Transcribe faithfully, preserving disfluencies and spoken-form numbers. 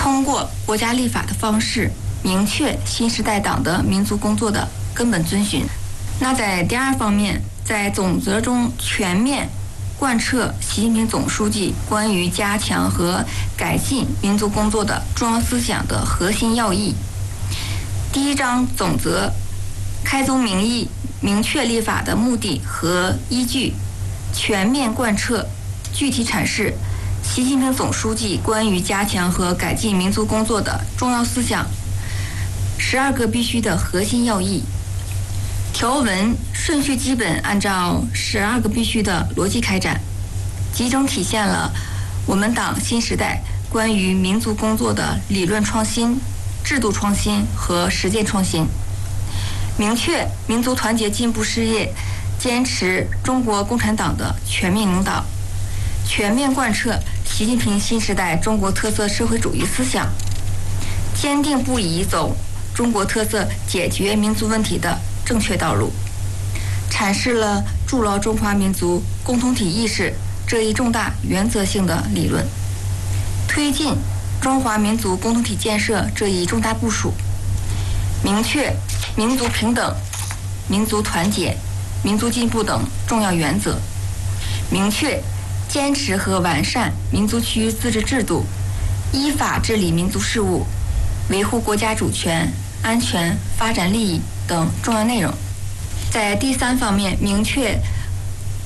通过国家立法的方式，明确新时代党的民族工作的根本遵循。那在第二方面，在总则中全面贯彻习近平总书记关于加强和改进民族工作的重要思想的核心要义。第一章总则开宗明义明确立法的目的和依据，全面贯彻具体阐释习近平总书记关于加强和改进民族工作的重要思想十二个必须的核心要义。条文顺序基本按照十二个必须的逻辑开展，集中体现了我们党新时代关于民族工作的理论创新、制度创新和实践创新，明确民族团结进步事业坚持中国共产党的全面领导，全面贯彻习近平新时代中国特色社会主义思想，坚定不移走中国特色解决民族问题的正确道路，阐释了筑牢中华民族共同体意识这一重大原则性的理论，推进中华民族共同体建设这一重大部署，明确民族平等、民族团结、民族进步等重要原则，明确坚持和完善民族区域自治制度，依法治理民族事务，维护国家主权、安全、发展利益等重要内容。在第三方面，明确